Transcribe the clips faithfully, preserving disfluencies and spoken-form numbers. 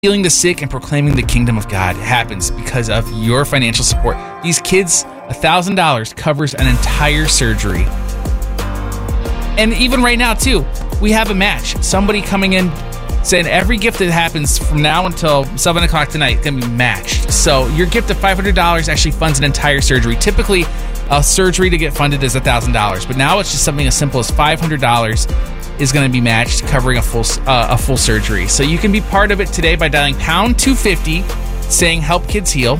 Healing the sick and proclaiming the kingdom of God happens because of your financial support. These kids, one thousand dollars covers an entire surgery. And even right now, too, we have a match. Somebody coming in saying every gift that happens from now until seven o'clock tonight is going to be matched. So your gift of five hundred dollars actually funds an entire surgery. Typically, a surgery to get funded is one thousand dollars. But now it's just something as simple as five hundred dollars is going to be matched, covering a full uh, a full surgery. So you can be part of it today by dialing pound two fifty, saying Help Kids Heal.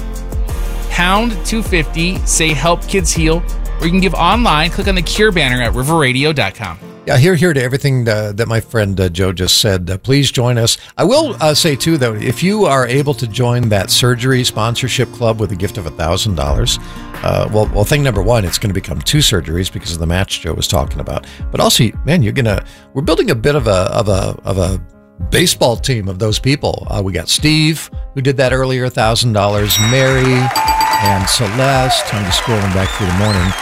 Pound two fifty, say Help Kids Heal. Or you can give online, click on the Cure banner at river radio dot com. Yeah, here, here to everything uh, that my friend uh, Joe just said. Uh, please join us. I will uh, say, too, though, if you are able to join that surgery sponsorship club with a gift of one thousand dollars, uh, well, well, thing number one, it's going to become two surgeries because of the match Joe was talking about. But also, man, you're going to, we're building a bit of a, of a, of a baseball team of those people. Uh, we got Steve, who did that earlier, one thousand dollars, Mary and Celeste. I'm just scrolling back through the morning.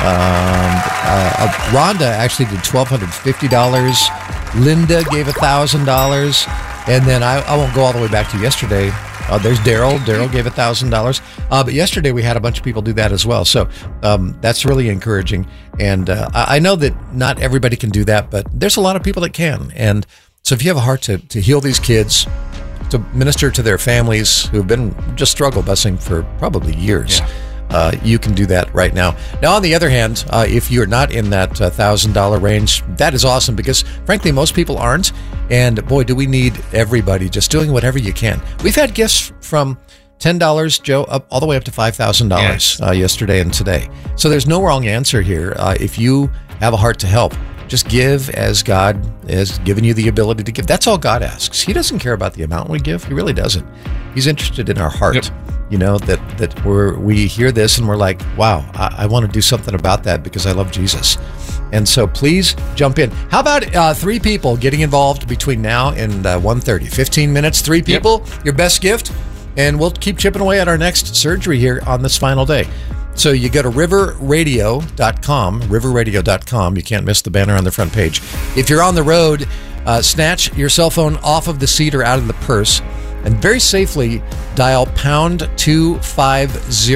Um, uh, Rhonda actually did one thousand two hundred fifty dollars. Linda gave one thousand dollars. And then I, I won't go all the way back to yesterday. Uh, there's Daryl. Daryl gave one thousand dollars. Uh, but yesterday we had a bunch of people do that as well. So um, that's really encouraging. And uh, I, I know that not everybody can do that, but there's a lot of people that can. And so if you have a heart to, to heal these kids, to minister to their families who've been just struggle busing for probably years, yeah. Uh, you can do that right now. Now, on the other hand, uh, if you're not in that one thousand dollars range, that is awesome because, frankly, most people aren't. And, boy, do we need everybody just doing whatever you can. We've had gifts from ten dollars, Joe, up all the way up to five thousand dollars yes. uh, yesterday and today. So there's no wrong answer here. Uh, if you have a heart to help, just give as God has given you the ability to give. That's all God asks. He doesn't care about the amount we give. He really doesn't. He's interested in our heart. Yep. You know, that, that we're, we hear this and we're like, wow, I, I want to do something about that because I love Jesus. And so please jump in. How about uh, three people getting involved between now and uh, one thirty? fifteen minutes, three people, yep. Your best gift, and we'll keep chipping away at our next surgery here on this final day. So you go to river radio dot com, river radio dot com. You can't miss the banner on the front page. If you're on the road, uh, snatch your cell phone off of the seat or out of the purse and very safely dial pound two fifty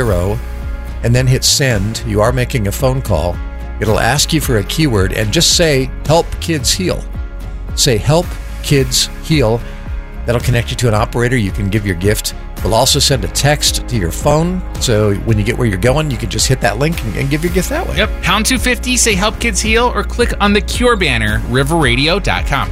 and then hit send. You are making a phone call. It'll ask you for a keyword and just say, Help Kids Heal. Say, Help Kids Heal. That'll connect you to an operator. You can give your gift. We'll also send a text to your phone. So when you get where you're going, you can just hit that link and, and give your gift that way. Yep. Pound two fifty, say Help Kids Heal, or click on the Cure banner, river radio dot com.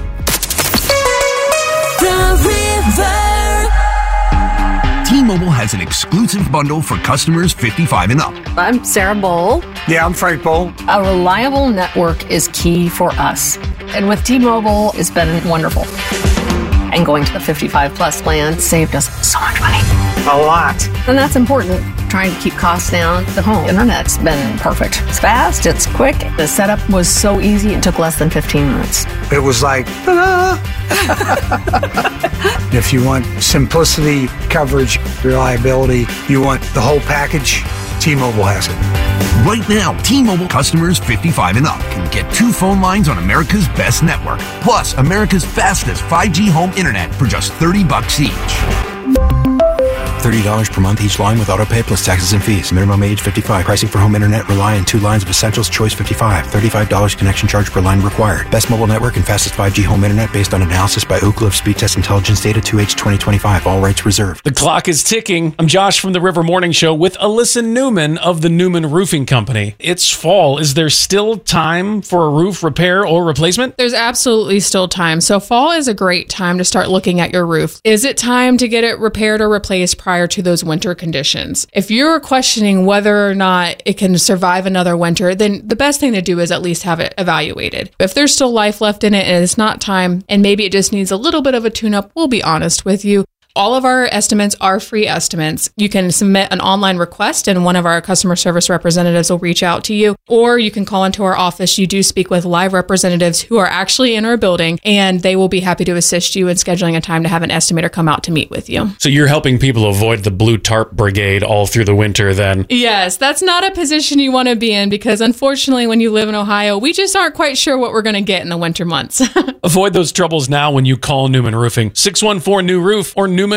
The River. T-Mobile has an exclusive bundle for customers fifty-five and up. I'm Sarah Bowl. Yeah, I'm Frank Bowl. A reliable network is key for us. And with T-Mobile, it's been wonderful. And going to the fifty-five plus plan saved us so much money. A lot. And that's important. Trying to keep costs down. The home internet's been perfect. It's fast, it's quick. The setup was so easy, it took less than fifteen minutes. It was like, ta-da! If you want simplicity, coverage, reliability, you want the whole package, T-Mobile has it. Right now, T-Mobile customers fifty-five and up can get two phone lines on America's best network, plus America's fastest five G home internet for just thirty bucks each. thirty dollars per month each line with autopay plus taxes and fees. Minimum age fifty-five. Pricing for home internet rely on two lines of Essentials Choice fifty-five. thirty-five dollars connection charge per line required. Best mobile network and fastest five G home internet based on analysis by Ookla of Speed Test Intelligence data two H twenty twenty-five. All rights reserved. The clock is ticking. I'm Josh from the River Morning Show with Alyssa Newman of the Newman Roofing Company. It's fall. Is there still time for a roof repair or replacement? There's absolutely still time. So fall is a great time to start looking at your roof. Is it time to get it repaired or replaced prior to those winter conditions? If you're questioning whether or not it can survive another winter, then the best thing to do is at least have it evaluated. If there's still life left in it and it's not time, and maybe it just needs a little bit of a tune-up, we'll be honest with you. All of our estimates are free estimates. You can submit an online request and one of our customer service representatives will reach out to you, or you can call into our office. You do speak with live representatives who are actually in our building, and they will be happy to assist you in scheduling a time to have an estimator come out to meet with you. So you're helping people avoid the blue tarp brigade all through the winter then? Yes, that's not a position you want to be in because unfortunately when you live in Ohio, we just aren't quite sure what we're going to get in the winter months. Avoid those troubles now when you call Newman Roofing. six one four new roof or Newman